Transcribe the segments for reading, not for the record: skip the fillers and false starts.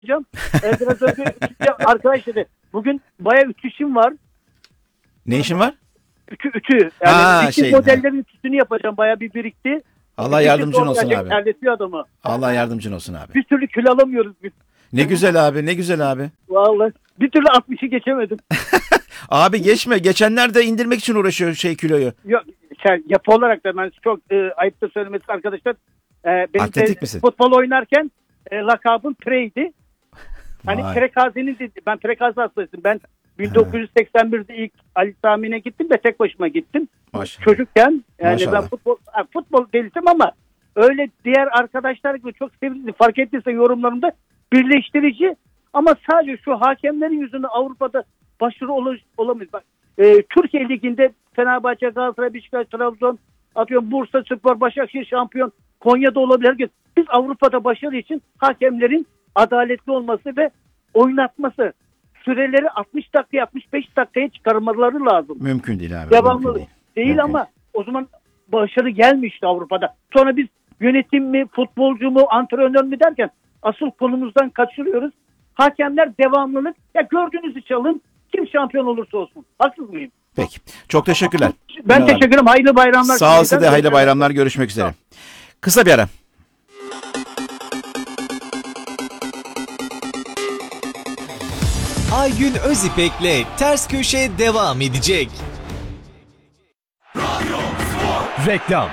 yapacağım. Biraz önce arkadaş dedi. Bugün bayağı ütüşüm var. Ne işin var? Ütü. Yani modellerin ütüsünü yapacağım. Bayağı bir birikti. Allah yardımcın olsun abi. Terletiyor adamı. Allah yardımcın olsun abi. Bir türlü kilo alamıyoruz biz. Ne güzel abi, ne güzel abi. Vallahi bir türlü 60'ı geçemedim. Abi geçme. Geçenler de indirmek için uğraşıyor kiloyu. Yok, yapı olarak da ben çok ayıp da söylemesi arkadaşlar. Atletik misin? Futbol oynarken lakabım Prey'di. Hani Prekaze'nin dedi. Ben Prekaze hastasıyım. Ben 1981'de ilk Ali Sami'ne gittim de tek başıma gittim. Maşallah. Çocukken yani Maşallah. ben futbol delisiyim ama öyle diğer arkadaşlar gibi çok sevildi. Fark ettiyse yorumlarımda birleştirici ama sadece şu hakemlerin yüzünden Avrupa'da başarılı olamayız. Bak, Türkiye Ligi'nde Fenerbahçe, Galatasaray, Beşiktaş, Trabzon, atıyorum Bursa Spor, Başakşehir şampiyon, Konya'da olabilir. Biz Avrupa'da başarı için hakemlerin adaletli olması ve oynatması, süreleri 60 dakikaya 65 dakikaya çıkarmaları lazım. Mümkün değil abi. Devamlı değil ama o zaman başarı gelmişti Avrupa'da. Sonra biz yönetim mi, futbolcu mu, antrenör mü derken asıl konumuzdan kaçırıyoruz. Hakemler devamlılık. Ya gördüğünüzü çalın. Kim şampiyon olursa olsun. Haksız mıyım? Peki. Çok teşekkürler. Ben teşekkür ederim. Hayırlı bayramlar. Sağ ol size de hayırlı bayramlar. Görüşmek üzere. Kısa bir ara. Aygün Özipek'le Ters Köşe devam edecek. Reklam.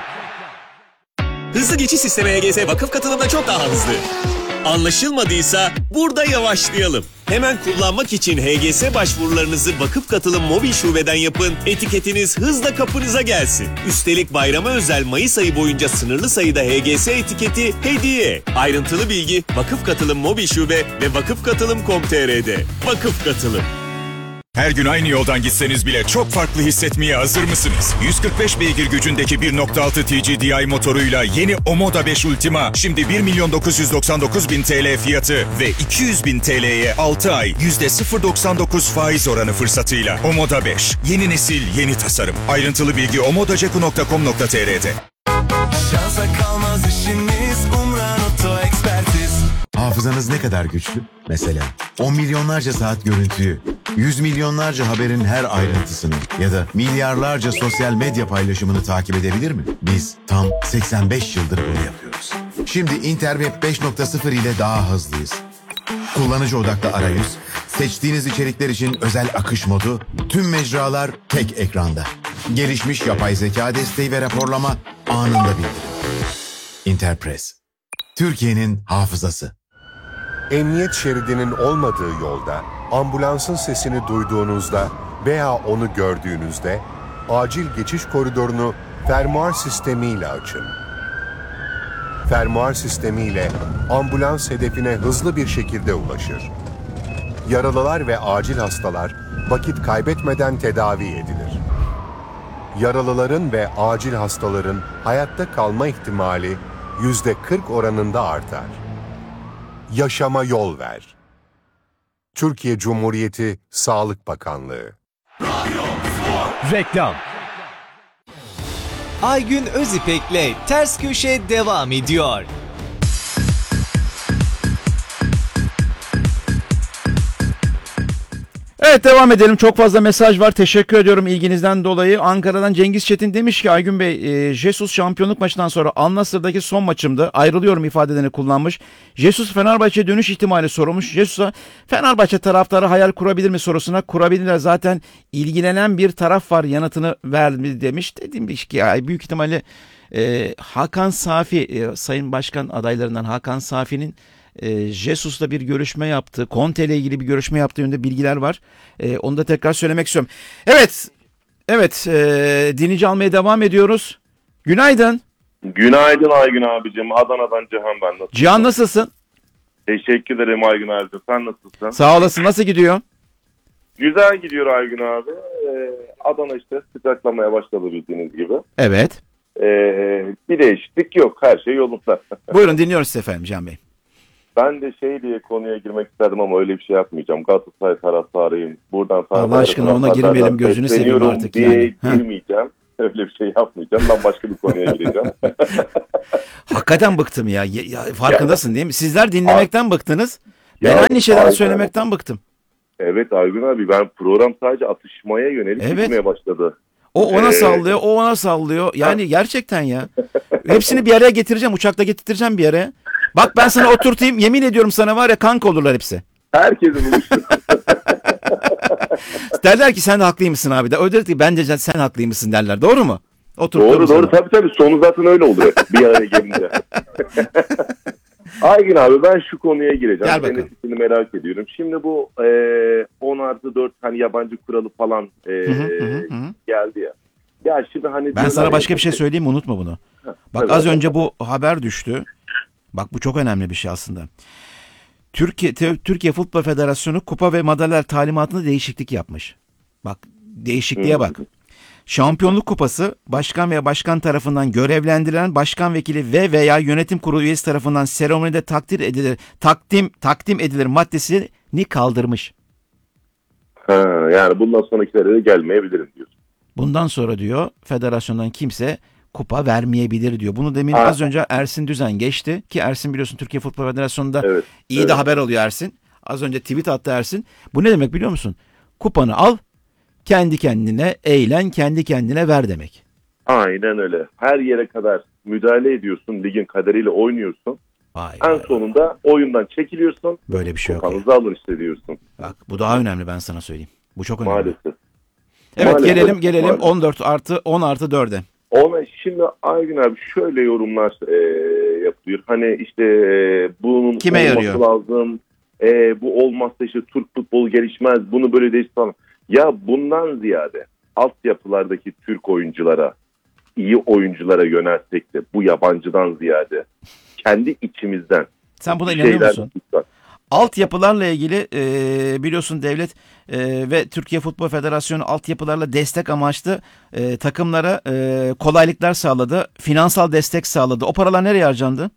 Hızlı geçiş sistemi HGS vakıf katılımda çok daha hızlı. Anlaşılmadıysa burada yavaşlayalım. Hemen kullanmak için HGS başvurularınızı vakıf katılım mobil şubeden yapın, etiketiniz hızla kapınıza gelsin. Üstelik bayrama özel Mayıs ayı boyunca sınırlı sayıda HGS etiketi hediye. Ayrıntılı bilgi vakıf katılım mobil şube ve vakıfkatılım.com.tr'de. Vakıf katılım. Her gün aynı yoldan gitseniz bile çok farklı hissetmeye hazır mısınız? 145 beygir gücündeki 1.6 TGDI motoruyla yeni Omoda 5 Ultima şimdi 1.999.000 TL fiyatı ve 200.000 TL'ye 6 ay %0.99 faiz oranı fırsatıyla. Omoda 5. Yeni nesil, yeni tasarım. Ayrıntılı bilgi omodaceku.com.tr'de. Şansa kalmaz işiniz Umran Oto Ekspertiz. Hafızanız ne kadar güçlü? Mesela 10 milyonlarca saat görüntüyü, 100 milyonlarca haberin her ayrıntısını ya da milyarlarca sosyal medya paylaşımını takip edebilir mi? Biz tam 85 yıldır bunu yapıyoruz. Şimdi Interweb 5.0 ile daha hızlıyız. Kullanıcı odaklı arayüz, seçtiğiniz içerikler için özel akış modu, tüm mecralar tek ekranda. Gelişmiş yapay zeka desteği ve raporlama anında bildirim. Interpress, Türkiye'nin hafızası. Emniyet şeridinin olmadığı yolda, ambulansın sesini duyduğunuzda veya onu gördüğünüzde acil geçiş koridorunu fermuar sistemiyle açın. Fermuar sistemiyle ambulans hedefine hızlı bir şekilde ulaşır. Yaralılar ve acil hastalar vakit kaybetmeden tedavi edilir. Yaralıların ve acil hastaların hayatta kalma ihtimali %40 oranında artar. Yaşama yol ver. Türkiye Cumhuriyeti Sağlık Bakanlığı. Reklam. Aygün Özipek'le Ters Köşe devam ediyor. Evet, devam edelim. Çok fazla mesaj var. Teşekkür ediyorum ilginizden dolayı. Ankara'dan Cengiz Çetin demiş ki Aygün Bey, Jesus şampiyonluk maçından sonra Al Nassr'daki son maçımdı. Ayrılıyorum ifadelerini kullanmış. Jesus Fenerbahçe'ye dönüş ihtimali sorulmuş. Jesus'a Fenerbahçe taraftarı hayal kurabilir mi sorusuna kurabilirler. Zaten ilgilenen bir taraf var yanıtını verdi demiş. Dedim ki ya, büyük ihtimalle Hakan Safi, Sayın Başkan adaylarından Hakan Safi'nin Jesus'la bir görüşme yaptı. Conte ile ilgili bir görüşme yaptığı yönünde bilgiler var. Onu da tekrar söylemek istiyorum. Evet, dinleyici almaya devam ediyoruz. Günaydın. Günaydın Aygün abicim. Adana'dan Cihan ben. Nasılsın? Cihan, nasılsın? Teşekkür ederim Aygün abicim. Sen nasılsın? Sağ olasın. Nasıl gidiyor? Güzel gidiyor Aygün abi. Adana işte sıcaklamaya başladı bildiğiniz gibi. Evet. Bir değişiklik yok. Her şey yolunda. Buyurun, dinliyoruz sizi efendim Cihan Bey. Ben de diye konuya girmek isterdim ama öyle bir şey yapmayacağım. Galatasaray taraftarıyım. Buradan Allah aşkına ona girmeyelim, gözünü seveyim artık diye yani. girmeyeceğim. Öyle bir şey yapmayacağım. Ben başka bir konuya gireceğim. Hakikaten bıktım ya. Farkındasın değil mi? Sizler dinlemekten bıktınız. Ben Ya, aynı şeyleri Aynen. söylemekten bıktım. Evet Aygün abi, ben program sadece atışmaya yönelik Evet. gitmeye başladı. O ona sallıyor, o ona sallıyor. Yani gerçekten ya. Hepsini bir araya getireceğim, uçakla getireceğim bir yere. Bak ben sana oturtayım, yemin ediyorum sana var ya kanka olurlar hepsi. Herkesi buluştu. Derler ki sen de haklıymışsın abi de. Öyle der ki bence sen haklıymışsın derler. Doğru mu? Doğru tabii sonu zaten öyle olur bir araya gelince. Aygün abi, ben şu konuya gireceğim. Gel bakalım. Senin fikrini merak ediyorum. Şimdi bu 10+4 hani yabancı kuralı falan geldi ya. Ya şimdi hani Ben sana başka bir şey söyleyeyim mi? Unutma bunu. Bak evet. az önce bu haber düştü. Bak bu çok önemli bir şey aslında. Türkiye Futbol Federasyonu kupa ve madalyalar talimatında değişiklik yapmış. Bak değişikliğe bak. Şampiyonluk Kupası başkan veya başkan tarafından görevlendirilen başkan vekili ve veya yönetim kurulu üyesi tarafından seremonide takdim edilir maddesini kaldırmış. Yani bundan sonrakilere de gelmeyebilirim diyorsun. Bundan sonra diyor federasyondan kimse kupa vermeyebilir diyor. Bunu demin az önce Ersin Düzen geçti ki Ersin biliyorsun Türkiye Futbol Federasyonu'nda iyi de haber alıyor Ersin. Az önce tweet attı Ersin. Bu ne demek biliyor musun? Kupanı al, kendi kendine eğlen, kendi kendine ver demek. Aynen öyle. Her yere kadar müdahale ediyorsun, ligin kaderiyle oynuyorsun. En sonunda oyundan çekiliyorsun. Böyle bir şey yok. Kupanızı alın işte diyorsun. Bak bu daha önemli, ben sana söyleyeyim. Bu çok önemli. Maalesef. Evet Maalesef. gelelim Maalesef. 10+4'e. Ona şimdi Aygün abi şöyle yorumlar yapılıyor. Hani işte bunun kime olması yarıyor? lazım. Bu olmazsa işte Türk futbolu gelişmez. Bunu böyle değiştir falan. Ya bundan ziyade altyapılardaki Türk oyunculara, iyi oyunculara yönelsek de bu yabancıdan ziyade kendi içimizden. Sen buna inanıyor musun? Altyapılarla ilgili biliyorsun devlet ve Türkiye Futbol Federasyonu altyapılarla destek amaçlı takımlara kolaylıklar sağladı. Finansal destek sağladı. O paralar nereye harcandı?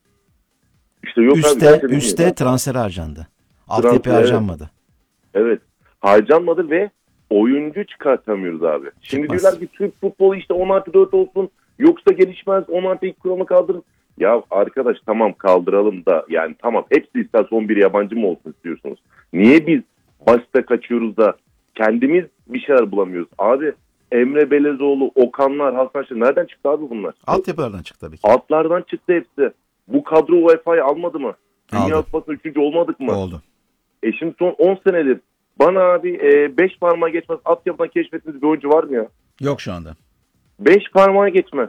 İşte yok üste transfer harcandı. Altyapıya harcanmadı. Evet. Harcanmadı ve oyuncu çıkartamıyoruz abi. Şimdi Çıkmaz. diyorlar ki Türk futbolu işte 10+4 olsun, yoksa gelişmez, 10+2 kuralı kaldırın. Ya arkadaş tamam kaldıralım da yani tamam hepsi isterse 11 yabancı mı olsun istiyorsunuz? Niye biz başta kaçıyoruz da kendimiz bir şeyler bulamıyoruz? Abi Emre Belezoğlu, Okanlar, Hasan Şahin nereden çıktı abi bunlar? Altyapılardan çıktı tabii ki. Altlardan çıktı hepsi. Bu kadro UEFA'yı almadı mı? Dünya Aldı. Kupası'nda 3. olmadık mı? Oldu. Şimdi son 10 senedir bana abi 5 parmağı geçmez altyapıdan keşfettiğiniz bir oyuncu var mı ya? Yok şu anda. 5 parmağı geçmez.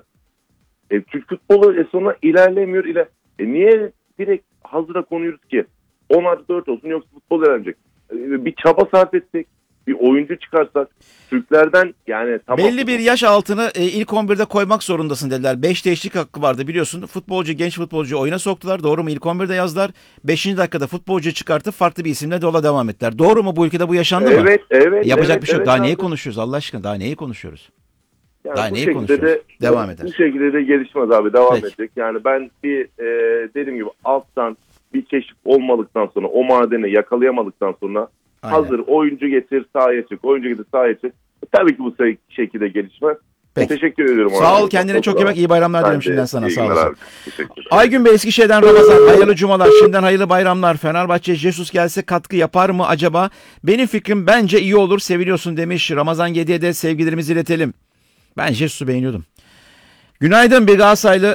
Türk futbolu sonra ilerlemiyor. Niye direkt hazıra konuyoruz ki? 10+4 olsun yoksa futbol eğlenecek. Bir çaba sarf etsek, bir oyuncu çıkarsak, Türklerden yani tamam. Belli bir yaş altını ilk 11'de koymak zorundasın dediler. 5 değişiklik hakkı vardı biliyorsun. Genç futbolcu oyuna soktular. Doğru mu? İlk 11'de yazdılar. 5. dakikada futbolcu çıkartıp farklı bir isimle yola devam ettiler. Doğru mu? Bu ülkede bu yaşandı mı? Evet. Yapacak bir şey yok. Daha abi. neyi konuşuyoruz Allah aşkına? Daha neyi konuşuyoruz? Yani daha bu neyi şekilde konuşuyoruz? Devam eder. Bu şekilde de gelişmez abi. Devam Peki. edecek. Yani ben bir dediğim gibi alttan bir keşif olmadıktan sonra o madeni yakalayamadıktan sonra Aynen. hazır oyuncu getir sahaya çık. Oyuncu getir sahaya çık. Tabii ki bu şekilde gelişmez. Peki. Teşekkür ediyorum. Sağ abi. ol, kendine çok iyi bak. İyi bayramlar dilerim şimdiden sana. Sağ olasın. Abi. Teşekkür. Aygün Bey Eskişehir'den Ramazan. Hayırlı cumalar. Şimdiden hayırlı bayramlar. Fenerbahçe Jesus gelse katkı yapar mı acaba? Benim fikrim bence iyi olur. Seviliyorsun demiş. Ramazan 7'ye de sevgilerimizi iletelim. Ben Jesus'u beğeniyordum. Günaydın bir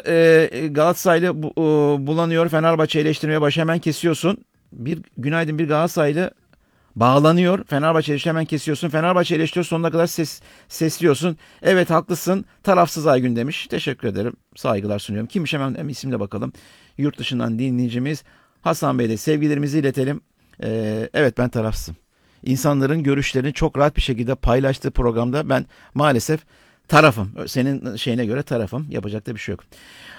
Galatasaraylı bulanıyor. Fenerbahçe eleştirmeye baş hemen kesiyorsun. Günaydın bir Galatasaraylı bağlanıyor. Fenerbahçe eleştiriyor hemen kesiyorsun. Fenerbahçe eleştiriyor sonuna kadar sesliyorsun. Evet haklısın. Tarafsız Aygün demiş. Teşekkür ederim. Saygılar sunuyorum. Kimmiş hemen isimle bakalım. Yurt dışından dinleyicimiz Hasan Bey'de sevgilerimizi iletelim. Evet ben tarafsızım. İnsanların görüşlerini çok rahat bir şekilde paylaştığı programda ben maalesef tarafım. Senin şeyine göre tarafım. Yapacak da bir şey yok.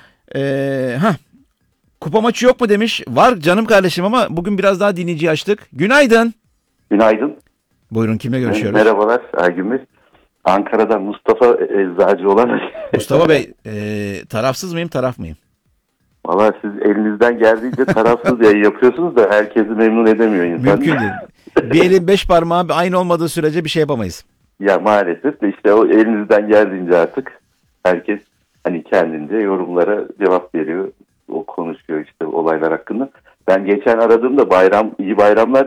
Kupa maçı yok mu demiş. Var canım kardeşim ama bugün biraz daha dinleyici açtık. Günaydın. Günaydın. Buyurun kimle görüşüyoruz? Merhabalar Aygün Bey. Ankara'dan Mustafa Eczacı olan. Mustafa Bey tarafsız mıyım taraf mıyım? Valla siz elinizden geldiğince tarafsız yayın yapıyorsunuz da herkesi memnun edemiyor insan. Mümkün değil. Bir elin 5 parmağı aynı olmadığı sürece bir şey yapamayız. Ya maalesef de işte o elinizden geldiğince artık herkes hani kendince yorumlara cevap veriyor. O konuşuyor işte olaylar hakkında. Ben geçen aradığımda iyi bayramlar